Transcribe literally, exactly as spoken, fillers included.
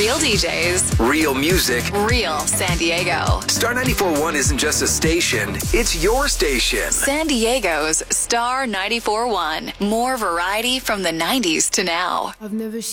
Real D Js. Real music. Real San Diego. Star ninety-four point one isn't just a station, it's your station. San Diego's Star ninety-four point one. More variety from the nineties to now. I've never seen